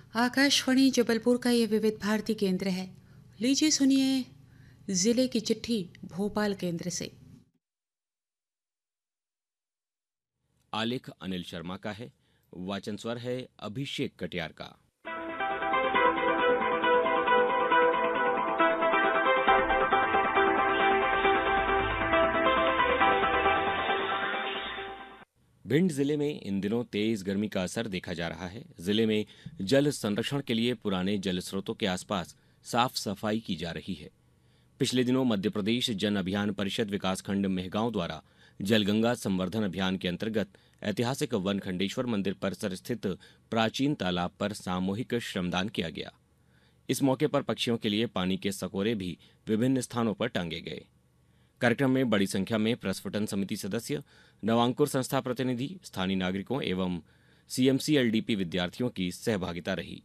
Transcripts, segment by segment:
आकाशवाणी जबलपुर का ये विविध भारती केंद्र है। लीजिए सुनिए जिले की चिट्ठी भोपाल केंद्र से। आलेख अनिल शर्मा का है। वाचन स्वर है अभिषेक कटियार का। भिंड जिले में इन दिनों तेज गर्मी का असर देखा जा रहा है। जिले में जल संरक्षण के लिए पुराने जल स्रोतों के आसपास साफ सफाई की जा रही है। पिछले दिनों मध्य प्रदेश जन अभियान परिषद विकासखंड मेहगांव द्वारा जलगंगा संवर्धन अभियान के अंतर्गत ऐतिहासिक वनखंडेश्वर मंदिर परिसर स्थित प्राचीन तालाब पर सामूहिक श्रमदान किया गया। इस मौके पर पक्षियों के लिए पानी के सकोरे भी विभिन्न स्थानों पर टांगे गए। कार्यक्रम में बड़ी संख्या में प्रस्फुटन समिति सदस्य, नवांकुर संस्था प्रतिनिधि, स्थानीय नागरिकों एवं सीएमसी-एलडीपी विद्यार्थियों की सहभागिता रही।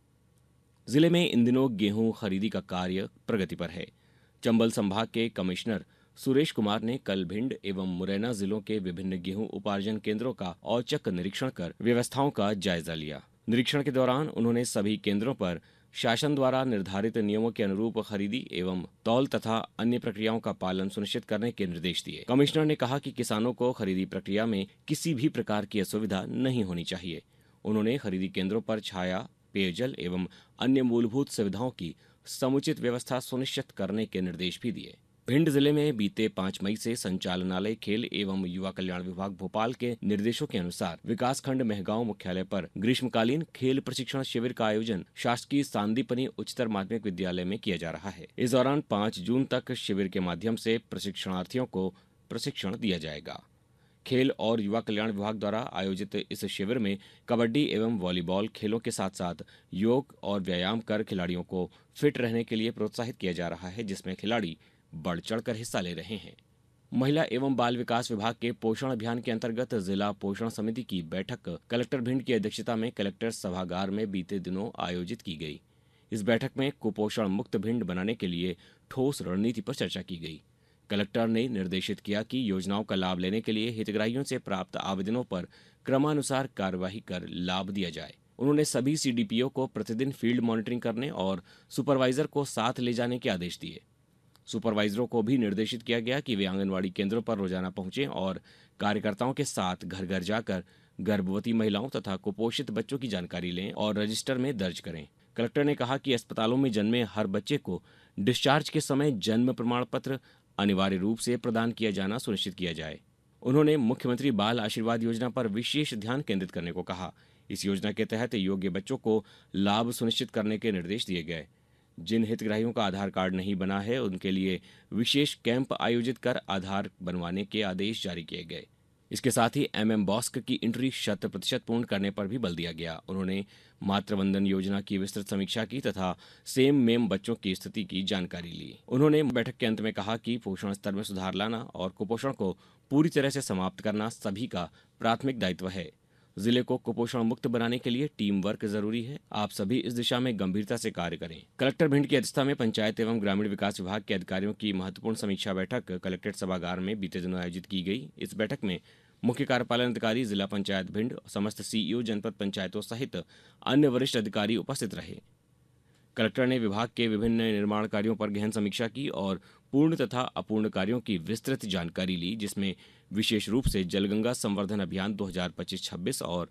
जिले में इन दिनों गेहूं खरीदी का कार्य प्रगति पर है। चंबल संभाग के कमिश्नर सुरेश कुमार ने कल भिंड एवं मुरैना जिलों के विभिन्न गेहूं उपार्जन केंद्रों का औचक निरीक्षण कर व्यवस्थाओं का जायजा लिया। निरीक्षण के दौरान उन्होंने सभी केंद्रों पर शासन द्वारा निर्धारित नियमों के अनुरूप खरीदी एवं तौल तथा अन्य प्रक्रियाओं का पालन सुनिश्चित करने के निर्देश दिए। कमिश्नर ने कहा कि किसानों को खरीदी प्रक्रिया में किसी भी प्रकार की असुविधा नहीं होनी चाहिए। उन्होंने खरीदी केंद्रों पर छाया, पेयजल एवं अन्य मूलभूत सुविधाओं की समुचित व्यवस्था सुनिश्चित करने के निर्देश भी दिए। भिंड जिले में बीते 5 मई से संचालनालय खेल एवं युवा कल्याण विभाग भोपाल के निर्देशों के अनुसार विकासखंड मेहगांव मुख्यालय पर ग्रीष्मकालीन खेल प्रशिक्षण शिविर का आयोजन शासकीय सांदीपनी उच्चतर माध्यमिक विद्यालय में किया जा रहा है। इस दौरान 5 जून तक शिविर के माध्यम से प्रशिक्षणार्थियों को प्रशिक्षण दिया जाएगा। खेल और युवा कल्याण विभाग द्वारा आयोजित इस शिविर में कबड्डी एवं वॉलीबॉल खेलों के साथ साथ योग और व्यायाम कर खिलाड़ियों को फिट रहने के लिए प्रोत्साहित किया जा रहा है, जिसमें खिलाड़ी बढ़ चढ़कर हिस्सा ले रहे हैं। महिला एवं बाल विकास विभाग के पोषण अभियान के अंतर्गत जिला पोषण समिति की बैठक कलेक्टर भिंड की अध्यक्षता में कलेक्टर सभागार में बीते दिनों आयोजित की गई। इस बैठक में कुपोषण मुक्त भिंड बनाने के लिए ठोस रणनीति पर चर्चा की गई। कलेक्टर ने निर्देशित किया कि योजनाओं का लाभ लेने के लिए हितग्राहियों से प्राप्त आवेदनों पर क्रमानुसार कार्यवाही कर लाभ दिया जाए। उन्होंने सभी सीडीपीओ को प्रतिदिन फील्ड मॉनिटरिंग करने और सुपरवाइजर को साथ ले जाने के आदेश दिए। सुपरवाइजरों को भी निर्देशित किया गया कि वे आंगनवाड़ी केंद्रों पर रोजाना पहुंचें और कार्यकर्ताओं के साथ घर घर जाकर गर्भवती महिलाओं तथा कुपोषित बच्चों की जानकारी लें और रजिस्टर में दर्ज करें। कलेक्टर ने कहा कि अस्पतालों में जन्मे हर बच्चे को डिस्चार्ज के समय जन्म प्रमाण पत्र अनिवार्य रूप से प्रदान किया जाना सुनिश्चित किया जाए। उन्होंने मुख्यमंत्री बाल आशीर्वाद योजना पर विशेष ध्यान केंद्रित करने को कहा। इस योजना के तहत योग्य बच्चों को लाभ सुनिश्चित करने के निर्देश दिए गए। जिन हितग्राहियों का आधार कार्ड नहीं बना है उनके लिए विशेष कैंप आयोजित कर आधार बनवाने के आदेश जारी किए गए। इसके साथ ही बॉस्क की एंट्री 100% पूर्ण करने पर भी बल दिया गया। उन्होंने मातृवंदन योजना की विस्तृत समीक्षा की तथा सेम मेम बच्चों की स्थिति की जानकारी ली। उन्होंने बैठक के अंत में कहा कि पोषण स्तर में सुधार लाना और कुपोषण को पूरी तरह से समाप्त करना सभी का प्राथमिक दायित्व है। जिले को कुपोषण मुक्त बनाने के लिए टीम वर्क जरूरी है। आप सभी इस दिशा में गंभीरता से कार्य करें। कलेक्टर भिंड की अध्यक्षता में पंचायत एवं ग्रामीण विकास विभाग के अधिकारियों की महत्वपूर्ण समीक्षा बैठक कलेक्ट्रेट सभागार में बीते दिनों आयोजित की गई। इस बैठक में मुख्य कार्यपालन अधिकारी, जिला पंचायत भिंड, समस्त सीईओ, जनपद पंचायतों सहित अन्य वरिष्ठ अधिकारी उपस्थित रहे। कलेक्टर ने विभाग के विभिन्न निर्माण कार्यों पर गहन समीक्षा की और पूर्ण तथा अपूर्ण कार्यों की विस्तृत जानकारी ली, जिसमें विशेष रूप से जलगंगा संवर्धन अभियान 2025-26 और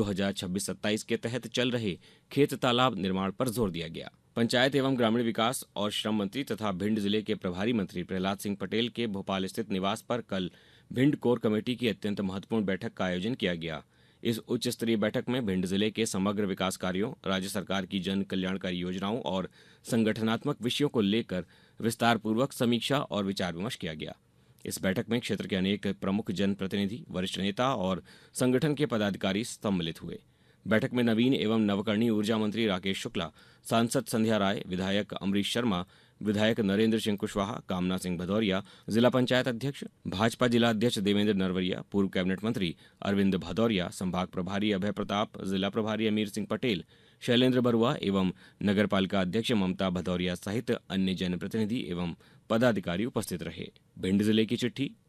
2026-27 के तहत चल रहे खेत तालाब निर्माण पर जोर दिया गया। पंचायत एवं ग्रामीण विकास और श्रम मंत्री तथा भिंड जिले के प्रभारी मंत्री प्रहलाद सिंह पटेल के भोपाल स्थित निवास पर कल भिंड कोर कमेटी की अत्यंत महत्वपूर्ण बैठक का आयोजन किया गया। इस उच्च स्तरीय बैठक में भिंड जिले के समग्र विकास कार्यों, राज्य सरकार की जन कल्याणकारी योजनाओं और संगठनात्मक विषयों को लेकर विस्तार पूर्वक समीक्षा और विचार विमर्श किया गया। इस बैठक में क्षेत्र के अनेक प्रमुख जनप्रतिनिधि, वरिष्ठ नेता और संगठन के पदाधिकारी सम्मिलित हुए। बैठक में नवीन एवं नवकरणीय ऊर्जा मंत्री राकेश शुक्ला, सांसद संध्या राय, विधायक अमरीश शर्मा, विधायक नरेंद्र सिंह कुशवाहा, कामना सिंह भदौरिया, जिला पंचायत अध्यक्ष, भाजपा जिला अध्यक्ष देवेंद्र नरवरिया, पूर्व कैबिनेट मंत्री अरविंद भदौरिया, संभाग प्रभारी अभय प्रताप, जिला प्रभारी अमीर सिंह पटेल, शैलेंद्र बरुआ एवं नगरपालिका अध्यक्ष ममता भदौरिया सहित अन्य जनप्रतिनिधि एवं पदाधिकारी उपस्थित रहे। भिंड जिले की चिट्ठी